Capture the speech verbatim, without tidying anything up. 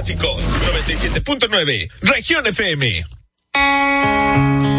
clásicos. noventa y siete punto nueve, Región F M.